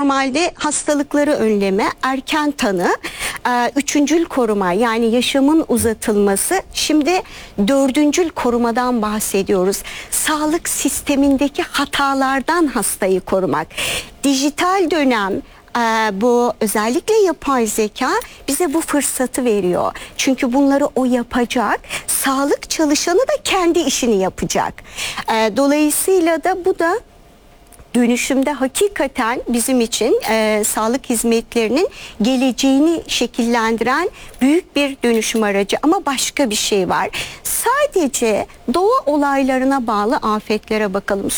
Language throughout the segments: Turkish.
normalde hastalıkları önleme, erken tanı, üçüncül koruma yani yaşamın uzatılması. Şimdi dördüncül korumadan bahsediyoruz. Sağlık sistemindeki hatalardan hastayı korumak. Dijital dönem, bu özellikle yapay zeka bize bu fırsatı veriyor. Çünkü bunları o yapacak. Sağlık çalışanı da kendi işini yapacak. Dolayısıyla da bu da dönüşümde hakikaten bizim için sağlık hizmetlerinin geleceğini şekillendiren büyük bir dönüşüm aracı. Ama başka bir şey var. Sadece doğa olaylarına bağlı afetlere bakalım.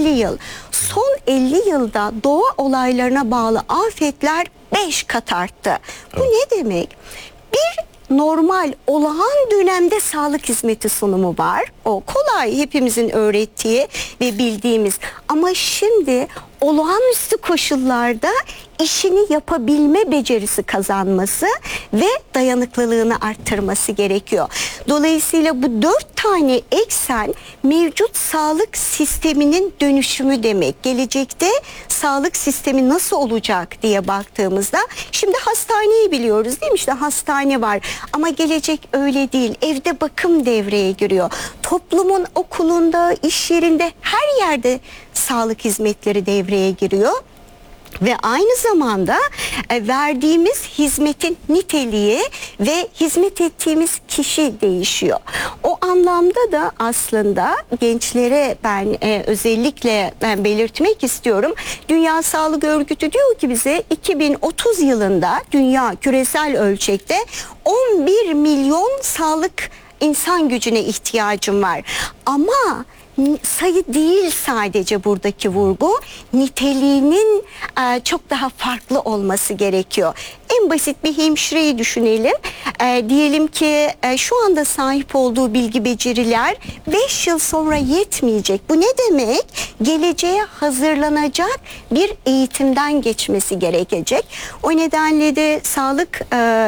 Son 50 yılda doğa olaylarına bağlı afetler 5 kat arttı. Bu ne demek? Bir normal olağan dönemde sağlık hizmeti sunumu var. O kolay, hepimizin öğrettiği ve bildiğimiz. Ama şimdi olağanüstü koşullarda işini yapabilme becerisi kazanması ve dayanıklılığını arttırması gerekiyor. Dolayısıyla bu 4 tane eksen mevcut sağlık sisteminin dönüşümü demek. Gelecekte sağlık sistemi nasıl olacak diye baktığımızda şimdi hastaneyi biliyoruz değil mi? İşte hastane var ama gelecek öyle değil. Evde bakım devreye giriyor. Toplumun okulunda, iş yerinde, her yerde sağlık hizmetleri devreye giriyor. Ve aynı zamanda verdiğimiz hizmetin niteliği ve hizmet ettiğimiz kişi değişiyor. O anlamda da aslında gençlere ben özellikle belirtmek istiyorum. Dünya Sağlık Örgütü diyor ki bize 2030 yılında dünya küresel ölçekte 11 milyon sağlık insan gücüne ihtiyacım var. Ama sayı değil sadece buradaki vurgu, niteliğinin çok daha farklı olması gerekiyor. En basit bir hemşireyi düşünelim. Diyelim ki şu anda sahip olduğu bilgi beceriler 5 yıl sonra yetmeyecek. Bu ne demek? Geleceğe hazırlanacak bir eğitimden geçmesi gerekecek. O nedenle de sağlık...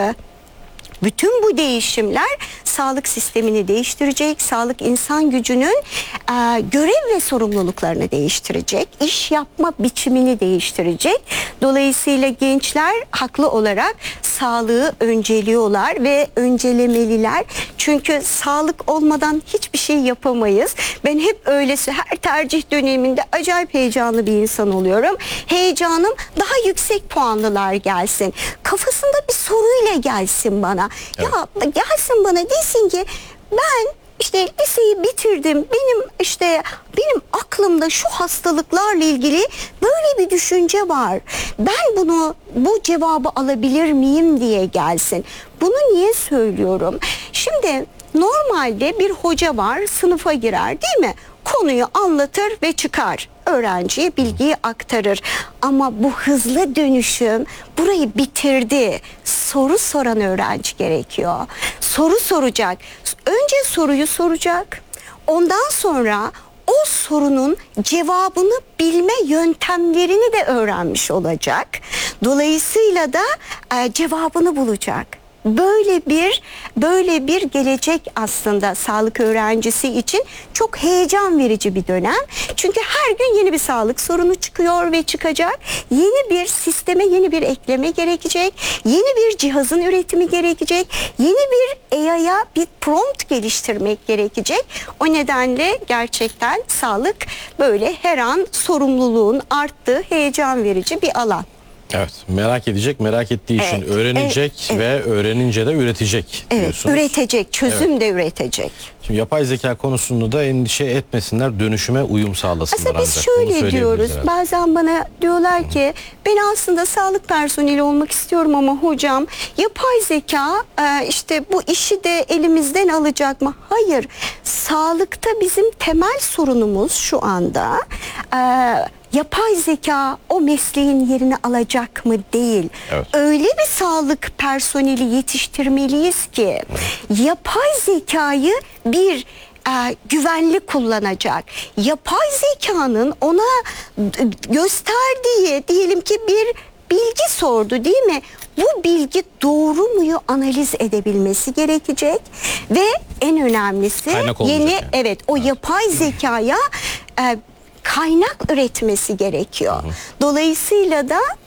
Bütün bu değişimler sağlık sistemini değiştirecek, sağlık insan gücünün görev ve sorumluluklarını değiştirecek, iş yapma biçimini değiştirecek. Dolayısıyla gençler haklı olarak sağlığı önceliyorlar ve öncelemeliler. Çünkü sağlık olmadan hiçbir şey yapamayız. Ben hep öylesi her tercih döneminde acayip heyecanlı bir insan oluyorum. Heyecanım daha yüksek puanlılar gelsin. Kafasında bir soruyla gelsin bana. Evet. Ya gelsin bana desin ki ben işte liseyi bitirdim. Benim aklımda şu hastalıklarla ilgili böyle bir düşünce var. Ben bu cevabı alabilir miyim diye gelsin. Bunu niye söylüyorum? Şimdi normalde bir hoca var, sınıfa girer değil mi? Konuyu anlatır ve çıkar. Öğrenciye bilgiyi aktarır. Ama bu hızlı dönüşüm burayı bitirdi. Soru soran öğrenci gerekiyor. Soru soracak. Önce soruyu soracak. Ondan sonra o sorunun cevabını bilme yöntemlerini de öğrenmiş olacak. Dolayısıyla da cevabını bulacak. Böyle bir gelecek aslında sağlık öğrencisi için çok heyecan verici bir dönem. Çünkü her gün yeni bir sağlık sorunu çıkıyor ve çıkacak. Yeni bir sisteme yeni bir ekleme gerekecek. Yeni bir cihazın üretimi gerekecek. Yeni bir AI'ya bir prompt geliştirmek gerekecek. O nedenle gerçekten sağlık böyle her an sorumluluğun arttığı heyecan verici bir alan. Evet, merak edecek, merak ettiği için öğrenecek ve öğrenince de üretecek diyorsunuz. Evet, üretecek, çözüm de üretecek. Şimdi yapay zeka konusunda da endişe etmesinler, dönüşüme uyum sağlasınlar. Aslında biz şöyle diyoruz, bazen bana diyorlar ki ben aslında sağlık personeli olmak istiyorum ama hocam yapay zeka işte bu işi de elimizden alacak mı? Hayır, sağlıkta bizim temel sorunumuz şu anda... yapay zeka o mesleğin yerini alacak mı değil. Evet. Öyle bir sağlık personeli yetiştirmeliyiz ki yapay zekayı bir güvenli kullanacak. Yapay zekanın ona gösterdiği diyelim ki bir bilgi sordu değil mi? Bu bilgi doğru muyu analiz edebilmesi gerekecek ve en önemlisi o yapay zekaya kaynak üretmesi gerekiyor. Dolayısıyla da